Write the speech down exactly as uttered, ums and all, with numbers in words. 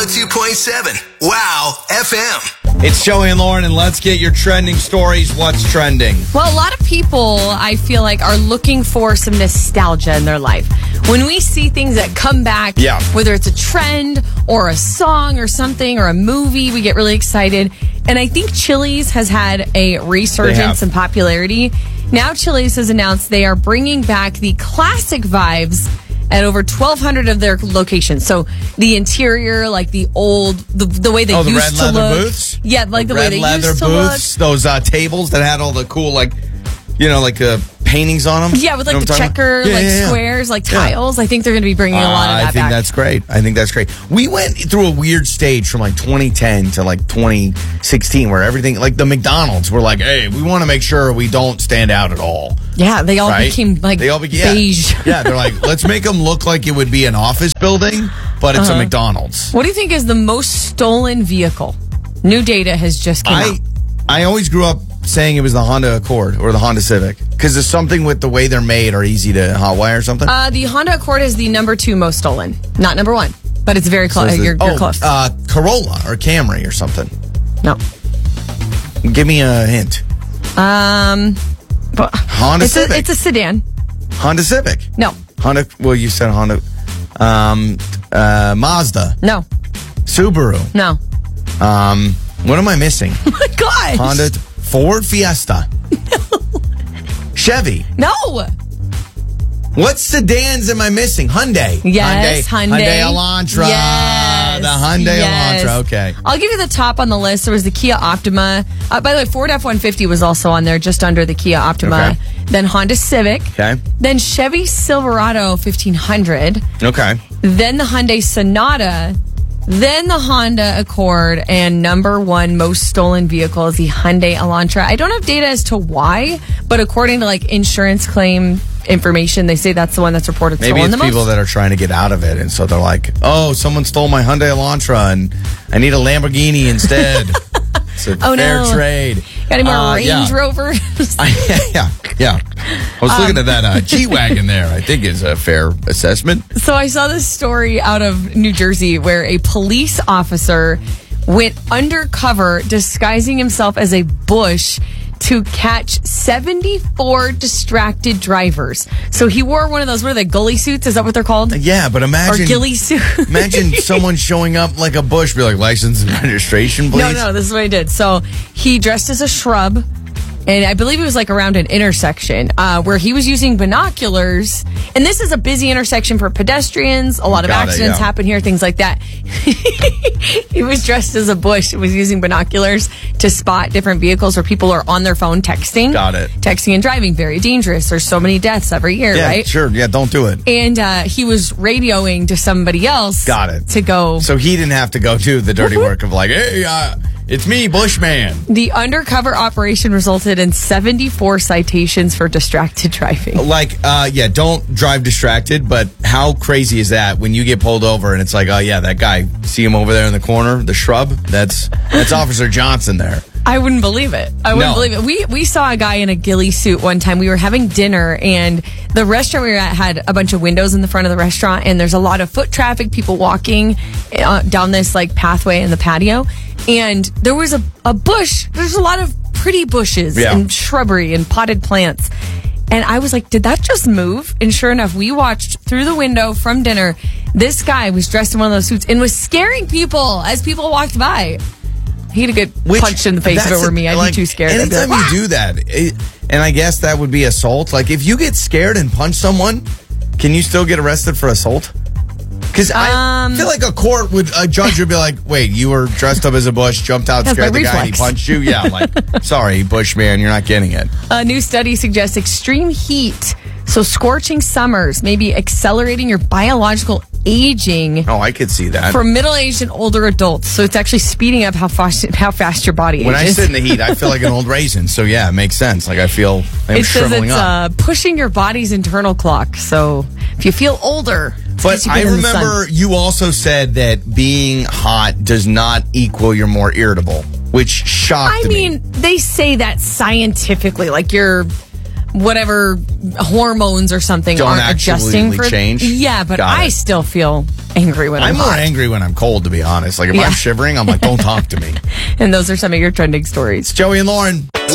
oh two point seven. Wow F M. It's Joey and Lauren, and let's get your trending stories. What's trending? Well, a lot of people, I feel like, are looking for some nostalgia in their life. When we see things that come back, Yeah. whether it's a trend or a song or something or a movie, we get really excited. And I think Chili's has had a resurgence in popularity. Now Chili's has announced they are bringing back the classic vibes at over twelve hundred of their locations. So the interior, like the old, the, the way they Oh, the used red to leather look. booths? Yeah, like the, red way they leather used to booths, look. those uh, tables that had all the cool, like, you know, like uh, paintings on them. Yeah, with like You know the what I'm talking checker, about? Yeah, like yeah, yeah. squares, like Yeah. tiles. I think they're going to be bringing a lot of Uh, that I think back. that's great. I think that's great. We went through a weird stage from like twenty ten to like twenty sixteen where everything, like the McDonald's, were like, hey, we want to make sure we don't stand out at all. Yeah, they all Right? became like They all be- yeah. beige. Yeah, they're like, let's make them look like it would be an office building, but it's a McDonald's. What do you think is the most stolen vehicle? New data has just came I out. I always grew up saying it was the Honda Accord or the Honda Civic because there's something with the way they're made or easy to hotwire or something. Uh, the Honda Accord is the number two most stolen, not number one, but it's very close. So is it- you're, you're oh, close. Uh, Corolla or Camry or something. no. Give me a hint. Um, but Honda it's a, Civic. it's a sedan. Honda Civic. No, Honda. Well, you said Honda. Um, uh, Mazda. no, Subaru. no. Um, what am I missing? Oh my gosh. Honda. Ford Fiesta. Chevy. No. What sedans am I missing? Hyundai. Yes, Hyundai. Hyundai. Hyundai Elantra. Yes. The Hyundai Yes. Elantra. Okay. I'll give you the top on the list. There was the Kia Optima. Uh, by the way, Ford F one fifty was also on there, just under the Kia Optima. Okay. Then Honda Civic. Okay. Then Chevy Silverado fifteen hundred. Okay. Then the Hyundai Sonata. Then the Honda Accord. And number one most stolen vehicle is the Hyundai Elantra. I don't have data as to why, but according to like insurance claim information, they say that's the one that's reported Maybe stolen it's the people most. that are trying to get out of it, and so they're like, "Oh, someone stole my Hyundai Elantra, and I need a Lamborghini instead." It's a Oh, fair no. trade. Got any more Uh, Range yeah. Rovers? I, yeah, yeah. I was looking at that uh, G-Wagon there. I think is a fair assessment. So I saw this story out of New Jersey where a police officer went undercover disguising himself as a bush to catch seventy-four distracted drivers. So he wore one of those, what are they, gully suits? Is that what they're called? Yeah, but Or imagine ghillie suit? imagine someone showing up like a bush, be like, "License and registration, please." No, no, this is what he did. So he dressed as a shrub, and I believe it was like around an intersection uh, where he was using binoculars. And this is a busy intersection for pedestrians. A lot of Got it, accidents yeah. happen here, things like that. He was dressed as a bush and was using binoculars to spot different vehicles where people are on their phone texting. Got it. Texting and driving, very dangerous. There's so many deaths every year, Yeah, right? sure. Yeah, don't do it. And uh, he was radioing to somebody else. Got it. To go. So he didn't have to go do the dirty work of like, "Hey, uh, it's me, Bushman." The undercover operation resulted in seventy-four citations for distracted driving. Like, uh, yeah, don't drive distracted, but how crazy is that when you get pulled over and it's like, oh, yeah, that guy, see him over there in the corner, the shrub? That's that's Officer Johnson there. I wouldn't believe it. I wouldn't No. believe it. We we saw a guy in a ghillie suit one time. We were having dinner, and the restaurant we were at had a bunch of windows in the front of the restaurant, and there's a lot of foot traffic, people walking uh, down this like pathway in the patio, and there was a, a bush. There's a lot of pretty bushes Yeah. and shrubbery and potted plants. And I was like, did that just move? And sure enough, we watched through the window from dinner. This guy was dressed in one of those suits and was scaring people as people walked by. He'd have get Which- punched in the face if that's it were a- me. I'd like, be too scared. I'd be Anytime like, you do that, it, and I guess that would be assault. Like, if you get scared and punch someone, can you still get arrested for assault? Because I Um, feel like a court would, a judge would be like, wait, you were dressed up as a bush, jumped out, That's scared my the guy, and he reflex. punched you? Yeah, like, sorry, Bushman, you're not getting it. A new study suggests extreme heat, so scorching summers, may be accelerating your biological aging Oh, I could see that. for middle-aged and older adults. So it's actually speeding up how fast how fast your body When I ages. sit in the heat, I feel like an old raisin. So, yeah, it makes sense. Like, I feel I'm it says shriveling it's up. uh, pushing your body's internal clock. So if you feel older, it's 'cause But you've I been in the sun. remember you also said that being hot does not equal you're more irritable, which shocked I me. mean, they say that scientifically, like your whatever hormones or something Don't aren't adjusting actually for change? Yeah, but Got I it. still feel angry when I'm, I'm more hot. angry when I'm cold, to be honest. Like if Yeah. I'm shivering, I'm like, don't talk to me. And those are some of your trending stories. Joey and Lauren.